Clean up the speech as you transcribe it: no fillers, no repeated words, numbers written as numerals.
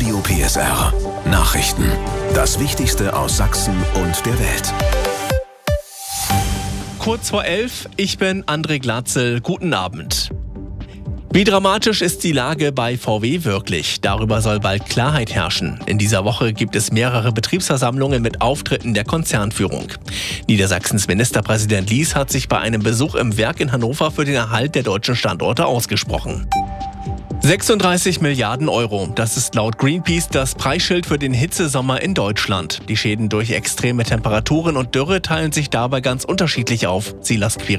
Radio PSR. Nachrichten. Das Wichtigste aus Sachsen und der Welt. Kurz vor 11, ich bin André Glatzel. Guten Abend. Wie dramatisch ist die Lage bei VW wirklich? Darüber soll bald Klarheit herrschen. In dieser Woche gibt es mehrere Betriebsversammlungen mit Auftritten der Konzernführung. Niedersachsens Ministerpräsident Lies hat sich bei einem Besuch im Werk in Hannover für den Erhalt der deutschen Standorte ausgesprochen. 36 Milliarden Euro. Das ist laut Greenpeace das Preisschild für den Hitzesommer in Deutschland. Die Schäden durch extreme Temperaturen und Dürre teilen sich dabei ganz unterschiedlich auf. Silas Quirin.